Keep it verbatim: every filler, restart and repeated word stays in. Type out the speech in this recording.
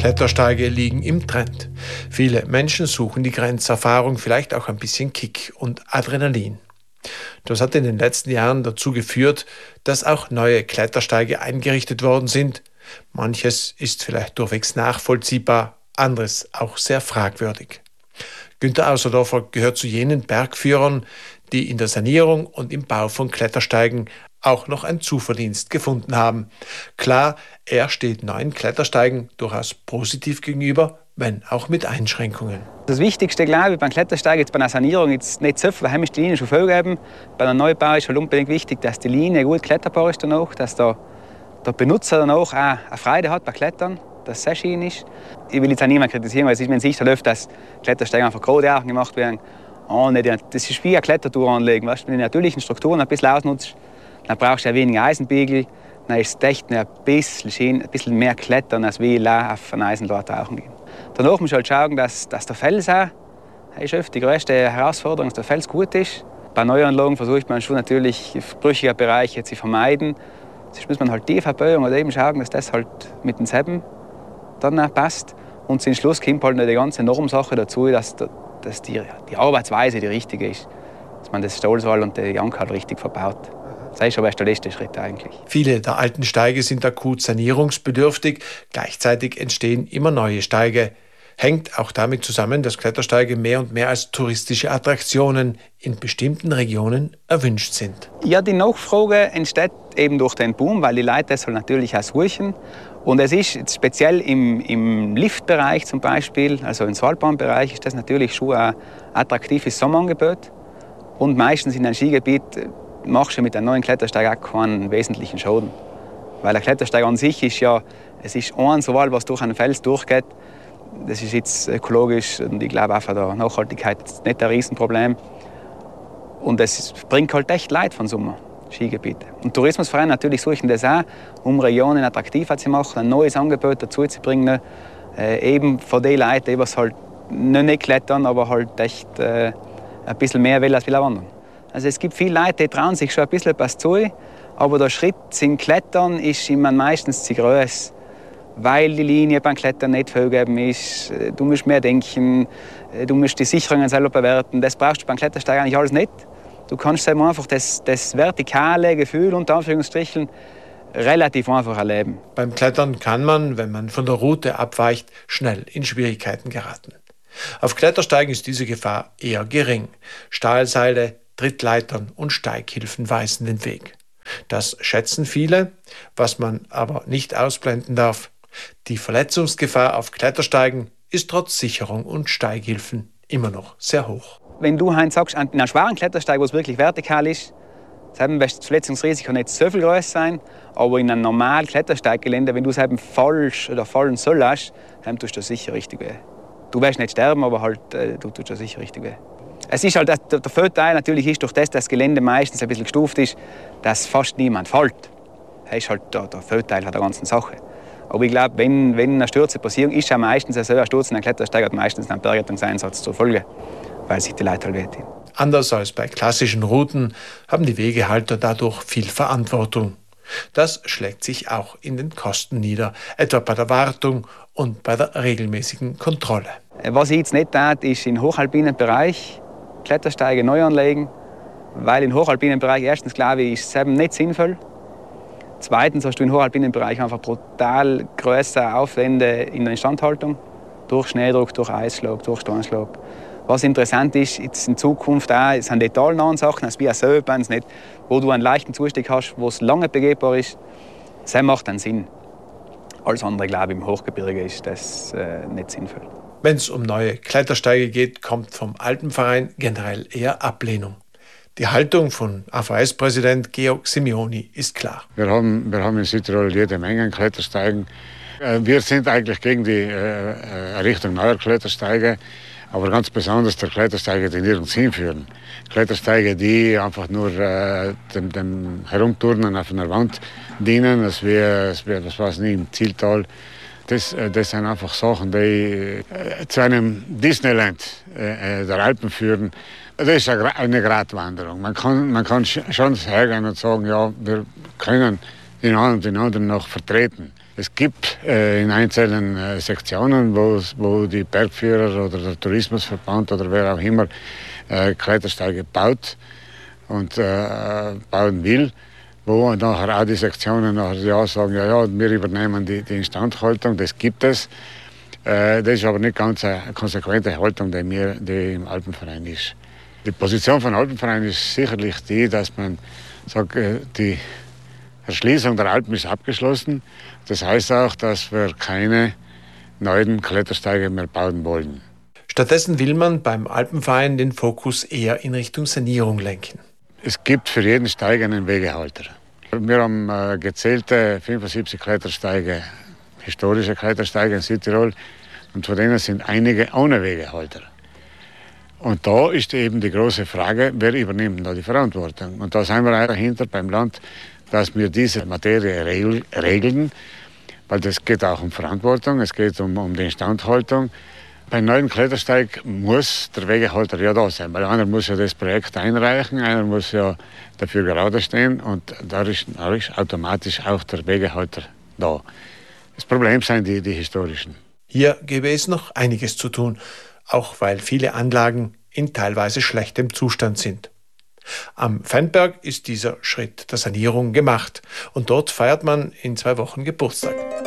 Klettersteige liegen im Trend. Viele Menschen suchen die Grenzerfahrung, vielleicht auch ein bisschen Kick und Adrenalin. Das hat in den letzten Jahren dazu geführt, dass auch neue Klettersteige eingerichtet worden sind. Manches ist vielleicht durchwegs nachvollziehbar, anderes auch sehr fragwürdig. Günter Auserdorfer gehört zu jenen Bergführern, die in der Sanierung und im Bau von Klettersteigen auch noch ein Zuverdienst gefunden haben. Klar, er steht neuen Klettersteigen durchaus positiv gegenüber, wenn auch mit Einschränkungen. Das Wichtigste, glaube ich, beim Klettersteig, jetzt bei einer Sanierung, jetzt nicht so viel, heimisch die Linie schon vorgeben. Bei einem Neubau ist halt unbedingt wichtig, dass die Linie gut kletterbar ist danach, dass der, der Benutzer danach auch eine Freude hat beim Klettern, dass es sehr schön ist. Ich will jetzt auch niemanden kritisieren, weil es ist mir in Sicht oft, dass Klettersteige einfach gerade Arten gemacht werden. Oh, nicht, das ist wie eine Klettertour anlegen. Weißt? Wenn du die natürlichen Strukturen ein bisschen ausnutzt, dann brauchst du ja weniger Eisenbiegel, dann ist es echt ein bisschen, schön, ein bisschen mehr Klettern, als wie auf einen Eisenlord tauchen gehen. Danach muss man halt schauen, dass, dass der Fels auch, das ist oft die größte Herausforderung, dass der Fels gut ist. Bei Neuanlagen versucht man schon natürlich brüchige Bereiche zu vermeiden. Sonst muss man halt tief abbeugen oder eben schauen, dass das halt mit den Säben dann auch passt. Und zum Schluss kommt halt noch die ganze Normsache dazu, dass, dass die, die Arbeitsweise die richtige ist. Dass man das Stahlseil und die Anker halt richtig verbaut. Das ist aber erst der letzte Schritt eigentlich. Viele der alten Steige sind akut sanierungsbedürftig. Gleichzeitig entstehen immer neue Steige. Hängt auch damit zusammen, dass Klettersteige mehr und mehr als touristische Attraktionen in bestimmten Regionen erwünscht sind. Ja, die Nachfrage entsteht eben durch den Boom, weil die Leute das halt natürlich auch suchen. Und es ist jetzt speziell im, im Liftbereich zum Beispiel, also im Seilbahnbereich, ist das natürlich schon ein attraktives Sommerangebot. Und meistens in einem Skigebiet machst du mit einem neuen Klettersteig auch keinen wesentlichen Schaden. Weil der Klettersteig an sich ist ja, es ist ein Seil, was durch einen Fels durchgeht. Das ist jetzt ökologisch und ich glaube auch von der Nachhaltigkeit nicht ein Riesenproblem. Und es bringt halt echt Leute von Sommer, Skigebiete. Und Tourismusvereine natürlich suchen das auch, um Regionen attraktiver zu machen, ein neues Angebot dazu zu bringen. Äh, eben für die Leute, die halt nicht klettern, aber halt echt äh, ein bisschen mehr will als viele wandern. Also es gibt viele Leute, die trauen sich schon ein bisschen etwas zu, aber der Schritt zum Klettern ist immer meistens zu groß, weil die Linie beim Klettern nicht vorgegeben ist. Du musst mehr denken, du musst die Sicherungen selber bewerten. Das brauchst du beim Klettersteig eigentlich alles nicht. Du kannst einfach das, das vertikale Gefühl, unter Anführungsstrichen, relativ einfach erleben. Beim Klettern kann man, wenn man von der Route abweicht, schnell in Schwierigkeiten geraten. Auf Klettersteigen ist diese Gefahr eher gering. Stahlseile, Trittleitern und Steighilfen weisen den Weg. Das schätzen viele, was man aber nicht ausblenden darf. Die Verletzungsgefahr auf Klettersteigen ist trotz Sicherung und Steighilfen immer noch sehr hoch. Wenn du Heinz sagst, in einem schweren Klettersteig, wo es wirklich vertikal ist, dann wird das Verletzungsrisiko nicht so viel größer sein. Aber in einem normalen Klettersteiggelände, wenn du es eben falsch oder fallen sollst, dann tust du sicher richtig weh. Du wirst nicht sterben, aber halt, äh, du tust sicher richtig weh. Es ist halt, der, der Vorteil natürlich ist, durch das, dass das Gelände meistens ein bisschen gestuft ist, dass fast niemand fällt. Das ist halt der, der Vorteil der ganzen Sache. Aber ich glaube, wenn, wenn eine Stürze passiert, ist ja meistens so, ein Sturz in einem Klettersteig hat meistens einen Bergrettungseinsatz zur Folge, weil sich die Leute halt wehtun. Anders als bei klassischen Routen haben die Wegehalter dadurch viel Verantwortung. Das schlägt sich auch in den Kosten nieder, etwa bei der Wartung und bei der regelmäßigen Kontrolle. Was ich jetzt nicht tat, ist im hochalpinen Bereich Klettersteige neu anlegen, weil im hochalpinen Bereich erstens, glaube ich, ist es eben nicht sinnvoll. Zweitens hast du im hochalpinen Bereich einfach brutal größere Aufwände in der Instandhaltung, durch Schneedruck, durch Eisschlag, durch Steinschlag. Was interessant ist, jetzt in Zukunft auch, es sind detailnahe Sachen, also wie ein Säbelband, nicht, wo du einen leichten Zustieg hast, wo es lange begehbar ist. Das macht dann Sinn. Alles andere, glaube ich, im Hochgebirge ist das äh, nicht sinnvoll. Wenn es um neue Klettersteige geht, kommt vom Alpenverein generell eher Ablehnung. Die Haltung von A V S-Präsident Georg Simeoni ist klar. Wir haben, wir haben in Südtirol jede Menge an Klettersteigen. Wir sind eigentlich gegen die äh, Errichtung neuer Klettersteige, aber ganz besonders der Klettersteige, die nirgends hinführen. Klettersteige, die einfach nur äh, dem, dem Herumturnen auf einer Wand dienen, das wäre, das war es nie im Zieltal. Das, das sind einfach Sachen, die äh, zu einem Disneyland äh, der Alpen führen. Das ist eine Gratwanderung. Man kann, man kann schon hergehen und sagen, ja, wir können den einen und den anderen noch vertreten. Es gibt äh, in einzelnen äh, Sektionen, wo, wo die Bergführer oder der Tourismusverband oder wer auch immer äh, Klettersteige baut und äh, bauen will, wo nachher auch die Sektionen nachher ja sagen, ja, ja, wir übernehmen die, die Instandhaltung, das gibt es. Äh, das ist aber nicht ganz eine konsequente Haltung, die, mir, die im Alpenverein ist. Die Position von Alpenverein ist sicherlich die, dass man sagt, äh, die Erschließung der Alpen ist abgeschlossen. Das heißt auch, dass wir keine neuen Klettersteige mehr bauen wollen. Stattdessen will man beim Alpenverein den Fokus eher in Richtung Sanierung lenken. Es gibt für jeden Steig einen Wegehalter. Wir haben äh, gezählte fünfundsiebzig Klettersteige, historische Klettersteige in Südtirol, und von denen sind einige ohne Wegehalter. Und da ist eben die große Frage, wer übernimmt da die Verantwortung? Und da sind wir auch dahinter beim Land, dass wir diese Materie regeln, weil das geht auch um Verantwortung, es geht um, um die Instandhaltung. Bei einem neuen Klettersteig muss der Wegehalter ja da sein, weil einer muss ja das Projekt einreichen, einer muss ja dafür gerade stehen und da ist, da ist automatisch auch der Wegehalter da. Das Problem sind die, die historischen. Hier gäbe es noch einiges zu tun, auch weil viele Anlagen in teilweise schlechtem Zustand sind. Am Fendberg ist dieser Schritt der Sanierung gemacht und dort feiert man in zwei Wochen Geburtstag.